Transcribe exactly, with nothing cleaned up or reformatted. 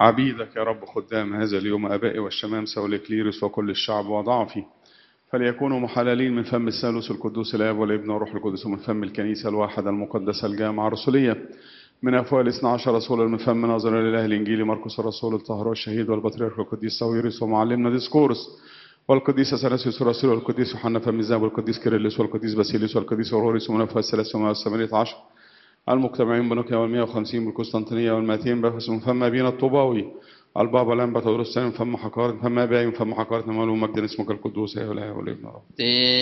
عبيدك يا رب خدام هذا اليوم أبائي والشمامسة والإكليروس وكل الشعب وضعفي، فليكونوا محللين من فم الثالوث القدوس الآب والابن والروح القدس، ومن فم الكنيسة الواحدة المقدسة الجامعة الرسولية، من أفواه الاثنى عشر رسولا، من فم ناظر الإله الإنجيلي مرقس الرسول الطاهر والشهيد والبطريرك القديس ساويرس ومعلمنا ديسكورس، والقديس اثناسيوس الرسول، والقديس يوحنا فم الذهب، والقديس كيرلس، والقديس باسيليوس، والقديس اوروريس، ومن أفواه الثلاث والثمانية عشر المجتمعين بنوكيا والمئة وخمسين بالقسطنطينية والمائتين بافس، من فم أبينا الطوباوي البابا لامبا تودروس الثاني، من فم حقارة، من فم أبائي، من فم حقارة نمال ومجد اسمك القدوس يا إله والابن.